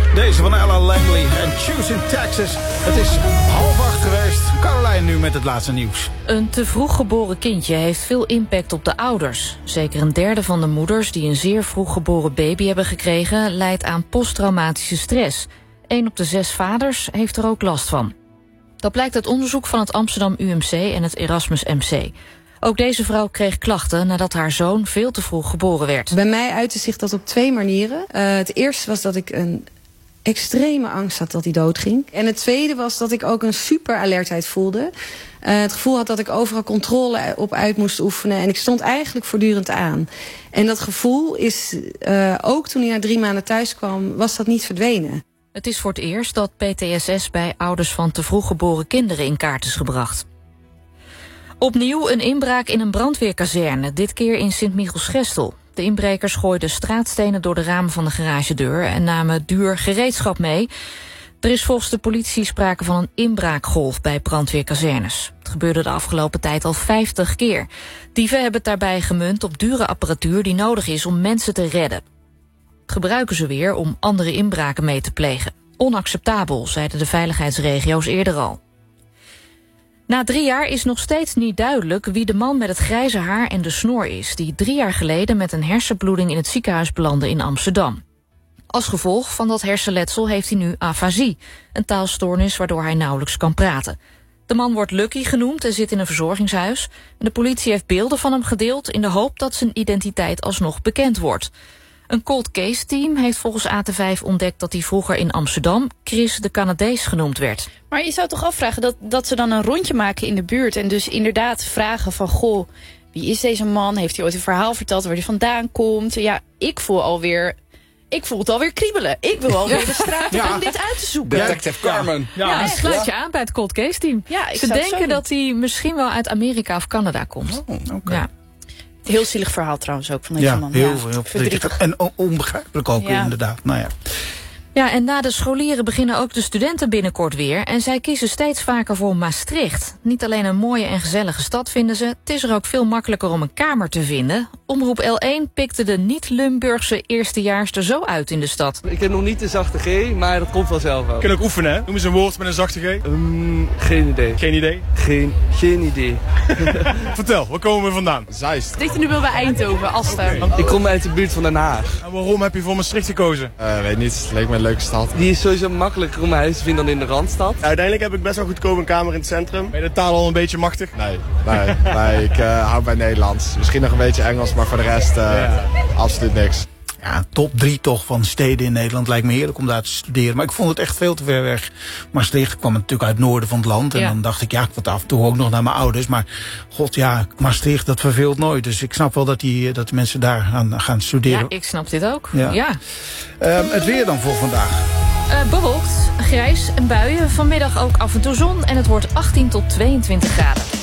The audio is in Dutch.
Deze van Ella Langley en Choose in Texas. Het is 7:30 geweest. Caroline nu met het laatste nieuws. Een te vroeg geboren kindje heeft veel impact op de ouders. Zeker een derde van de moeders die een zeer vroeg geboren baby hebben gekregen lijdt aan posttraumatische stress. 1 op de 6 vaders heeft er ook last van. Dat blijkt uit onderzoek van het Amsterdam UMC en het Erasmus MC. Ook deze vrouw kreeg klachten nadat haar zoon veel te vroeg geboren werd. Bij mij uitte zich dat op 2 manieren. Het eerste was dat ik een extreme angst had dat hij doodging. En het tweede was dat ik ook een super alertheid voelde. Het gevoel had dat ik overal controle op uit moest oefenen. En ik stond eigenlijk voortdurend aan. En dat gevoel is, ook toen hij na 3 maanden thuis kwam, was dat niet verdwenen. Het is voor het eerst dat PTSS bij ouders van te vroeg geboren kinderen in kaart is gebracht. Opnieuw een inbraak in een brandweerkazerne, dit keer in Sint-Michielsgestel. De inbrekers gooiden straatstenen door de ramen van de garagedeur en namen duur gereedschap mee. Er is volgens de politie sprake van een inbraakgolf bij brandweerkazernes. Het gebeurde de afgelopen tijd al 50 keer. Dieven hebben het daarbij gemunt op dure apparatuur die nodig is om mensen te redden. Dat gebruiken ze weer om andere inbraken mee te plegen. Onacceptabel, zeiden de veiligheidsregio's eerder al. Na 3 jaar is nog steeds niet duidelijk wie de man met het grijze haar en de snor is, die 3 jaar geleden met een hersenbloeding in het ziekenhuis belandde in Amsterdam. Als gevolg van dat hersenletsel heeft hij nu afasie, een taalstoornis waardoor hij nauwelijks kan praten. De man wordt Lucky genoemd en zit in een verzorgingshuis. De politie heeft beelden van hem gedeeld in de hoop dat zijn identiteit alsnog bekend wordt. Een cold case team heeft volgens AT5 ontdekt dat hij vroeger in Amsterdam Chris de Canadees genoemd werd. Maar je zou toch afvragen dat ze dan een rondje maken in de buurt en dus inderdaad vragen van, goh, wie is deze man? Heeft hij ooit een verhaal verteld waar hij vandaan komt? Ja, ik voel het alweer kriebelen. Ik wil alweer de straat op om dit uit te zoeken. Detective Carmen. Ja, sluit je aan bij het cold case team. Ja, ze denken dat hij misschien wel uit Amerika of Canada komt. Oh, okay. Ja. Heel zielig verhaal trouwens ook van deze man. Heel verdrietig. En onbegrijpelijk ook inderdaad. Nou ja. Ja, en na de scholieren beginnen ook de studenten binnenkort weer. En zij kiezen steeds vaker voor Maastricht. Niet alleen een mooie en gezellige stad vinden ze. Het is er ook veel makkelijker om een kamer te vinden. Omroep L1 pikte de niet-Limburgse eerstejaars zo uit in de stad. Ik heb nog niet de zachte G, maar dat komt vanzelf wel. Je kunt ook oefenen, hè? Noem eens een woord met een zachte G. Geen idee. Geen idee? Geen idee. Vertel, waar komen we vandaan? Zeist. Ligt er nu wel bij Eindhoven, Aster. Ik kom uit de buurt van Den Haag. En waarom heb je voor Maastricht gekozen? Weet niet, het leek me een leuke stad. Die is sowieso makkelijker om een huis te vinden dan in de Randstad. Uiteindelijk heb ik best wel goedkoop een kamer in het centrum. Ben je de taal al een beetje machtig? Nee, ik hou bij Nederlands. Misschien nog een beetje Engels, maar voor de rest absoluut niks. Ja, top 3 toch van steden in Nederland. Lijkt me heerlijk om daar te studeren. Maar ik vond het echt veel te ver weg. Maastricht kwam natuurlijk uit het noorden van het land. En dan dacht ik, ja, ik word af en toe ook nog naar mijn ouders. Maar god, ja, Maastricht, dat verveelt nooit. Dus ik snap wel dat de mensen daar aan gaan studeren. Ja, ik snap dit ook. Ja. Ja. Het weer dan voor vandaag. Bewolkt, grijs en buien. Vanmiddag ook af en toe zon. En het wordt 18 tot 22 graden.